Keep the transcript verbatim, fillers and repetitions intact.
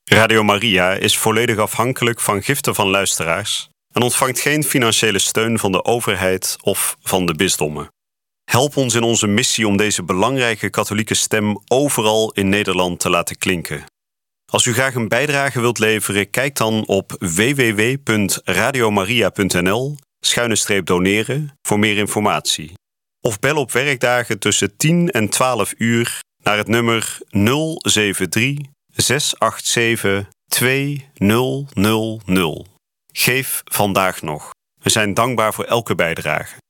Radio Maria is volledig afhankelijk van giften van luisteraars en ontvangt geen financiële steun van de overheid of van de bisdommen. Help ons in onze missie om deze belangrijke katholieke stem overal in Nederland te laten klinken. Als u graag een bijdrage wilt leveren, kijk dan op w w w punt radiomaria punt n l schuine streep doneren voor meer informatie. Of bel op werkdagen tussen tien en twaalf uur naar het nummer nul zeven drie zes acht zeven twee nul nul nul. Geef vandaag nog. We zijn dankbaar voor elke bijdrage.